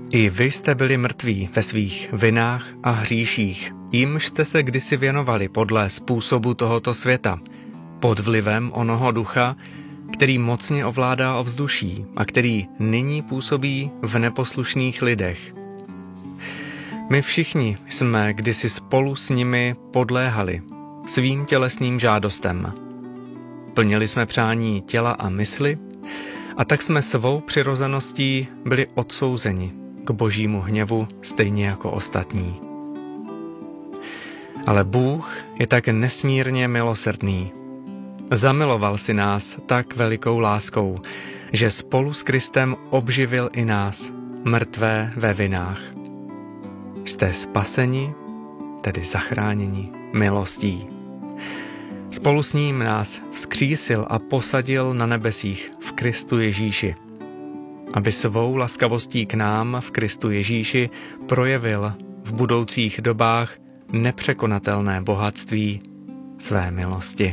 I vy jste byli mrtví ve svých vinách a hříších, jimž jste se kdysi věnovali podle způsobu tohoto světa, pod vlivem onoho ducha, který mocně ovládá ovzduší a který nyní působí v neposlušných lidech. My všichni jsme kdysi spolu s nimi podléhali svým tělesným žádostem. Plnili jsme přání těla a mysli a tak jsme svou přirozeností byli odsouzeni k božímu hněvu stejně jako ostatní. Ale Bůh je tak nesmírně milosrdný. Zamiloval si nás tak velikou láskou, že spolu s Kristem obživil i nás, mrtvé ve vinách. Jste spaseni, tedy zachráněni milostí. Spolu s ním nás vzkřísil a posadil na nebesích v Kristu Ježíši, aby svou laskavostí k nám v Kristu Ježíši projevil v budoucích dobách nepřekonatelné bohatství své milosti.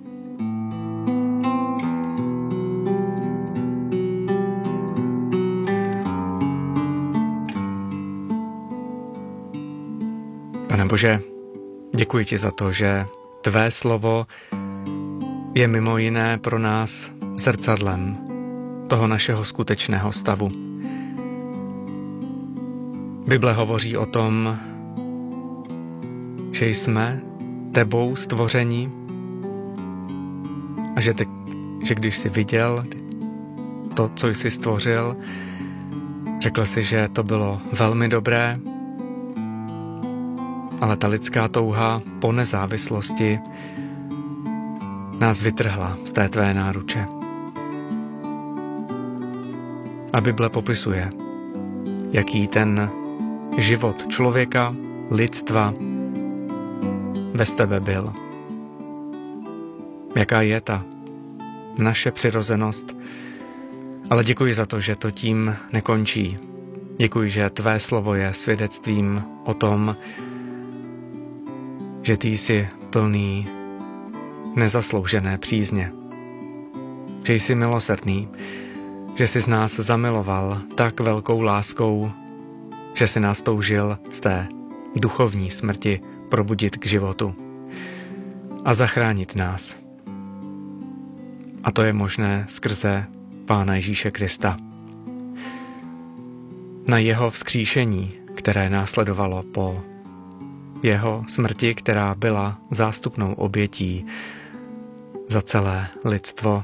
Pane Bože, děkuji ti za to, že tvé slovo je mimo jiné pro nás zrcadlem toho našeho skutečného stavu. Bible hovoří o tom, že jsme tebou stvoření a že když jsi viděl to, co jsi stvořil, řekl jsi, že to bylo velmi dobré, ale ta lidská touha po nezávislosti nás vytrhla z té tvé náruče. A Bible popisuje, jaký ten život člověka, lidstva bez tebe byl. Jaká je ta naše přirozenost. Ale děkuji za to, že to tím nekončí. Děkuji, že tvé slovo je svědectvím o tom, že ty jsi plný nezasloužené přízně. Že jsi milosrdný, že jsi z nás zamiloval tak velkou láskou, že jsi nás toužil z té duchovní smrti probudit k životu a zachránit nás. A to je možné skrze Pána Ježíše Krista. Na jeho vzkříšení, které následovalo po jeho smrti, která byla zástupnou obětí za celé lidstvo,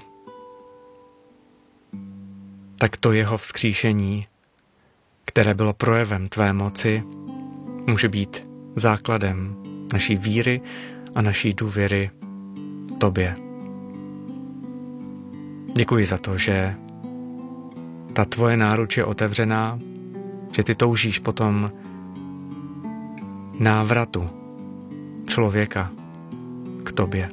tak to jeho vzkříšení, které bylo projevem tvé moci, může být základem naší víry a naší důvěry tobě. Děkuji za to, že ta tvoje náruč je otevřená, že ty toužíš po tom návratu člověka k tobě.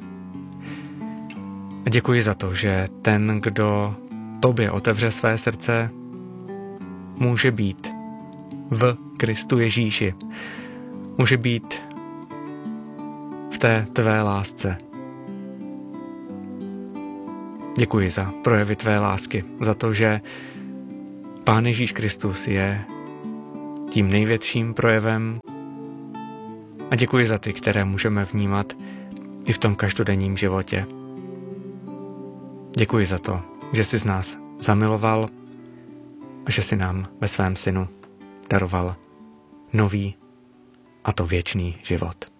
A děkuji za to, že ten, kdo tobě otevře své srdce, může být v Kristu Ježíši. Může být v té tvé lásce. Děkuji za projevy tvé lásky, za to, že Pán Ježíš Kristus je tím největším projevem a děkuji za ty, které můžeme vnímat i v tom každodenním životě. Děkuji za to, že jsi z nás zamiloval a že jsi nám ve svém synu daroval nový a to věčný život.